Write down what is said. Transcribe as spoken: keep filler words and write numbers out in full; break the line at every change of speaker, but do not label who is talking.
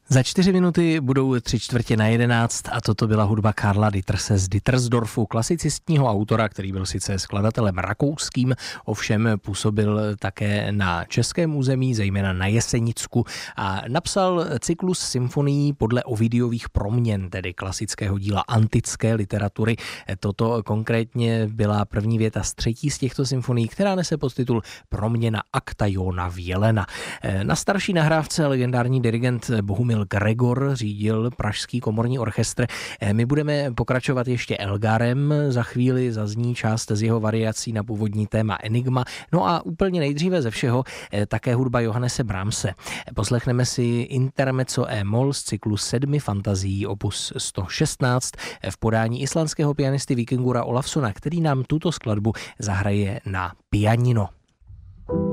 Za čtyři minuty budou tři čtvrtě na jedenáct a toto byla hudba Karla Ditterse z Dittersdorfu, klasicistního autora, který byl sice skladatelem rakouským, ovšem působil také na českém území, zejména na Jesenicku, a napsal cyklus symfonií podle Ovidiových proměn, tedy klasického díla antické literatury. Toto konkrétně byla první věta z třetí z těchto symfonií, která nese podtitul Proměna akta Jona Vělena. Na starší nahrávce legendární dirigent Bohumil Gregor řídil Pražský komorní orchestr. My budeme pokračovat ještě Elgarem, za chvíli zazní část z jeho variací na původní téma Enigma, no a úplně nejdříve ze všeho také hudba Johannese Brahmse. Poslechneme si intermezzo e-moll z cyklu sedmi fantazií opus sto šestnáct v podání islandského pianisty Víkingura Olafsona, který nám tuto skladbu zahraje na pianino.